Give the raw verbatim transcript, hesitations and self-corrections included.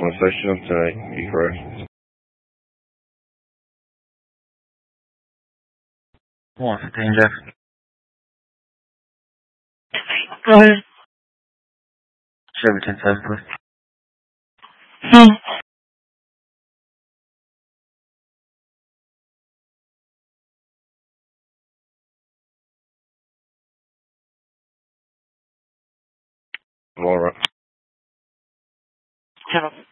session tonight, be correct? one fifteen, Jeff. Go ahead. Chevy ten seven, please. Hmm. Laura. Channel